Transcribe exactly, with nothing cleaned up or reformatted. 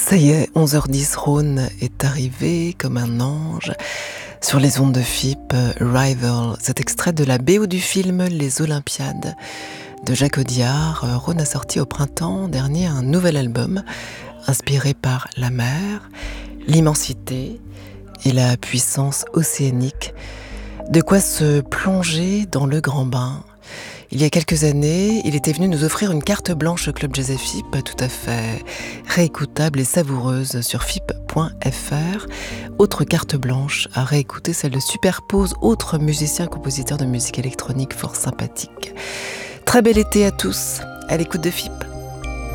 Ça y est, onze heures dix, Rhône est arrivé comme un ange sur les ondes de F I P, Rival. Cet extrait de la B O du film Les Olympiades de Jacques Audiard. Rhône a sorti au printemps dernier un nouvel album inspiré par la mer, l'immensité et la puissance océanique. De quoi se plonger dans le grand bain. Il y a quelques années, il était venu nous offrir une carte blanche au Club Jazz F I P, tout à fait réécoutable et savoureuse sur F I P point F R. Autre carte blanche à réécouter, celle de Superpose, autre musicien, compositeur de musique électronique fort sympathique. Très bel été à tous, à l'écoute de F I P.